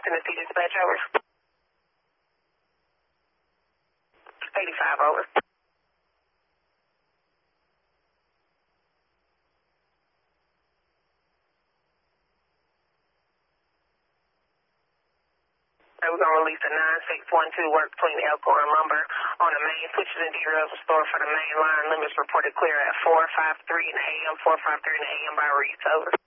Tennessee Dispatch, over. 85, over. We're going to release a 9612 work between Elkhorn and Lumber on the main switches and derails restored for the main line. Limits reported clear at 4:53 in the AM, 4:53 in the AM by Reese, over.